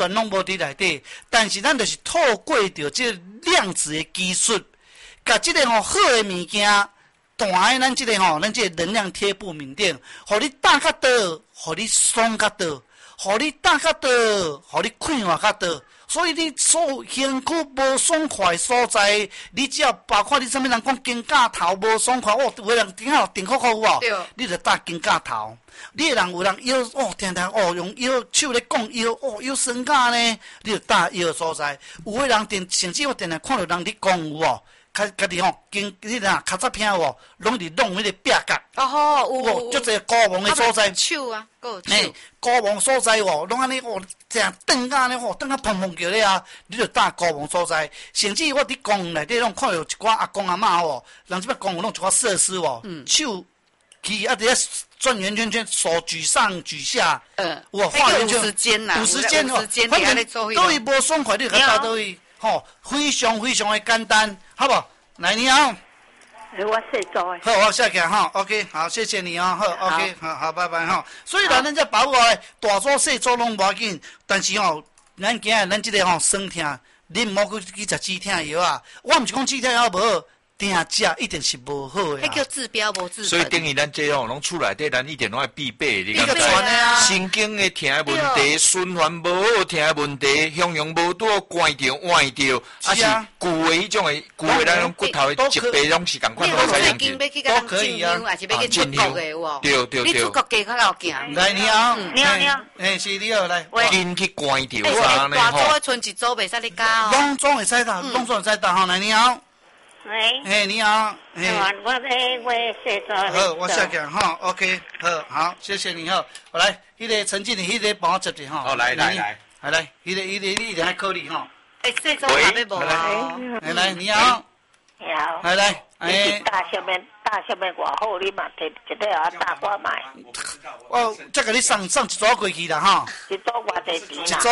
全拢无伫内底，但是咱就是透过着这量子的技术，甲这个好的物件，弹咱这个咱这个能量贴布面顶，互你打较倒，互你爽较倒，互你打较倒，互你快活较倒。所以你所身躯无爽快所在，你只要包括你啥物人讲肩胛头无爽快，有的人顶下顶扣扣有无？你就搭肩胛头。你的人有人腰常常用腰手咧讲腰腰酸胛呢，你就搭腰所在。有的人甚至我常常看到人咧讲有无？家己经你若较早片有，拢伫弄迄个壁角。有，足侪高王的所在。 手啊，有手。高王所在拢安尼正蹬啊安尼蹬啊砰砰叫咧啊，你就搭高王所在。甚至我伫公园内底拢看到一寡阿公阿嬷人即摆公园拢一寡设施手去伫遐转圆圈圈，手举上举下。有画圆圈。有时间呐， 反正倒位无爽快，你就搭倒位。非常非常的简单，好不好？来，你好。 我谢做。 好，我下去OK， 好，谢谢你好 ，OK， 好，拜拜所以咱这把握大做细做拢无要紧，但是咱今日咱这个酸痛，你唔好去食止痛药啊。我唔是讲止痛药无好。定食一定是无好的。 迄叫治标无治本。 所以等于咱这拢厝内底，咱一定拢要必备。 你个传的啊！ 神经的疼的问题，循环无好疼的问题，向阳无拄关着歪着，还是旧的迄种的旧的咱种骨头的疾病，拢是共款都才用去。都可以啊，还是要去出国的有无？ 对。 你出国加较要行。 来，你好， 你好， 是你好，来。 筋去关着啥呢？ 大组的剩一组袂使你加哦。 拢总会使到，拢总会使到来，你好。 喂， 你好， 我谢做。 好，我下讲OK， 好，谢谢你来，迄个陈经理，迄个帮我接者来， 迄个你一定要考虑谢做还要无来，你好，来， 大小面偌好，你嘛摕一块打我买。 我再给你送一组过去啦一组偌济钱一组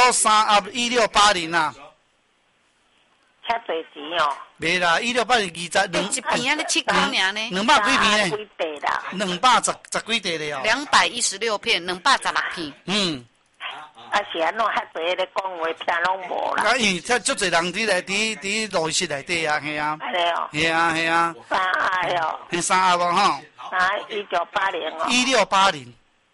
31680啦。 遐侪钱袂啦，16820 一片啊，你7块尔呢 ？200几片呢？ 几块啦 ？210几块了 216片，216片。 是安怎遐侪咧讲话听拢无啦？ 因为足侪人伫录音室内底啊，系啊。 安尼哦。 系啊。 3爱哦。 迄3爱无 1980。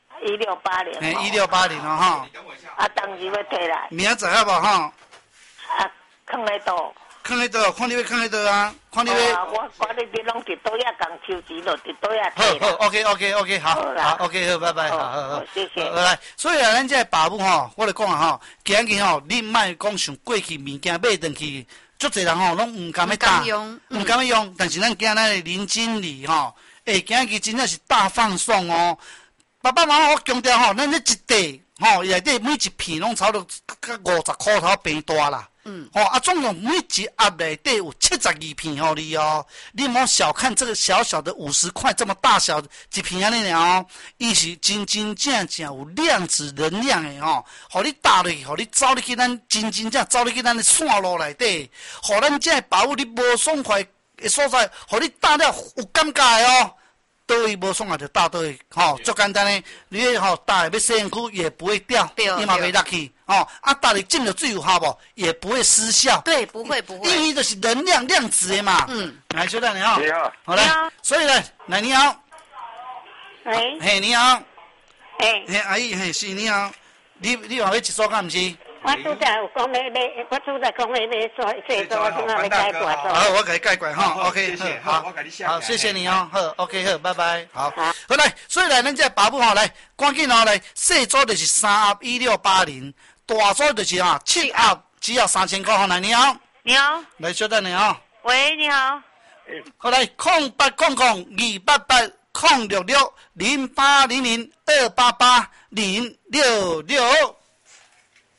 1680 当日要摕来。 明仔载好无放咧倒？ 放咧倒，看你要放咧倒啊？看你要。 我你拢伫倒遐共收钱，就伫倒遐摕。 好 ，OK， 好 ，OK， 好，拜拜，好， 谢谢。 来，所以咱这爸母我来讲今日你莫讲想过去物件买回去，足侪人拢唔敢要打，唔敢要用。但是咱今日林经理今日真正是大放送哦。爸爸妈妈，我强调咱这一袋内底每一片拢差不多50块头平大啦。总共每一盒内底有72片你你莫小看这个小小的50块这么大小一片安尼伊是真正有量子能量的互你打落去，互你走入去咱真正走入去咱的线路内底，互咱这保护你无爽快的所在，互你打了有感觉的倒位无爽啊，就打倒位，足简单的。你打下要洗身躯也不会掉，伊嘛袂落去，打你进了水有效无？也不会失效。 对，不会。 因为就是能量量子的嘛。来，小蛋你好。 你好。 好来，所以呢，来你好。 喂。 你好。 阿姨，是你好。你话要一组敢毋是？ 我拄才有讲咧，我拄才讲咧说做，我怎啊要解决做？ 好，我给你解决OK， 好，好，谢谢你好 ，OK， 好，拜拜，好来，所以来，咱这爸母来，赶紧来，细组就是3盒1680，大组就是7盒只要3000块，来，你好，来，小蛋你好， 喂，你好， 好来，08002880660800288066。